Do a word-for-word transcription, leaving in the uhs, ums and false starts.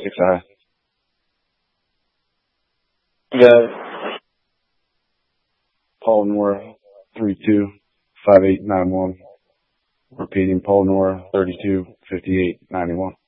six I. You got it. Paul Nora, three two five eight nine one. Repeating, Paul Nora, thirty-two fifty-eight ninety-one.